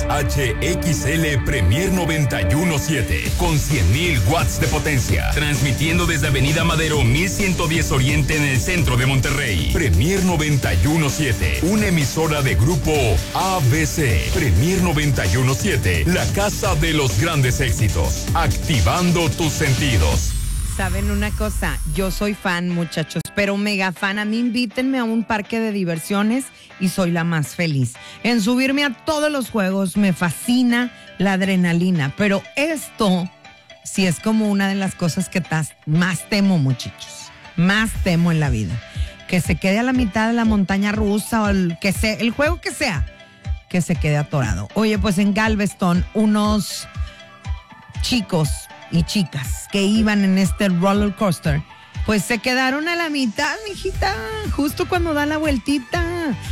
es HXL Premier 917 con 100,000 watts de potencia, transmitiendo desde Avenida Madero 1110 Oriente en el centro de Monterrey. Premier 917, una emisora de grupo ABC. Premier 917, la casa de los grandes éxitos, activando tus sentidos. ¿Saben una cosa? Yo soy fan, muchachos, pero mega fan. A mí invítenme a un parque de diversiones y soy la más feliz. En subirme a todos los juegos me fascina la adrenalina, pero esto sí es como una de las cosas que más temo, muchachos. Más temo en la vida. Que se quede a la mitad de la montaña rusa o el juego que sea, que se quede atorado. Oye, pues en Galveston, unos chicos y chicas que iban en este roller coaster, pues se quedaron a la mitad, mijita, justo cuando da la vueltita.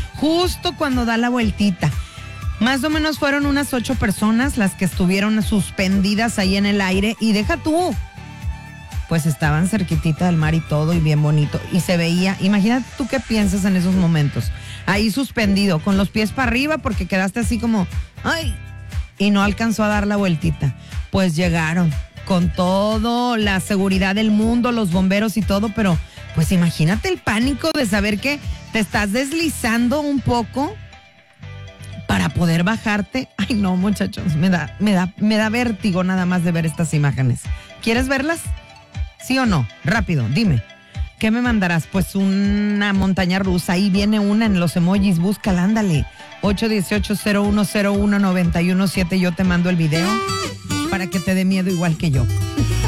Más o menos fueron unas 8 personas las que estuvieron suspendidas ahí en el aire, y deja tú, pues estaban cerquitita del mar y todo, y bien bonito, y se veía. Imagínate tú qué piensas en esos momentos, ahí suspendido, con los pies para arriba porque quedaste así como, ¡ay! Y no alcanzó a dar la vueltita. Pues llegaron con toda la seguridad del mundo, los bomberos y todo, pero pues imagínate el pánico de saber que te estás deslizando un poco para poder bajarte. Ay, no, muchachos, me da vértigo nada más de ver estas imágenes. ¿Quieres verlas? ¿Sí o no? Rápido, dime. ¿Qué me mandarás? Pues una montaña rusa, ahí viene una en los emojis, búscala, ándale. 818-0101-917, yo te mando el video para que te dé miedo igual que yo.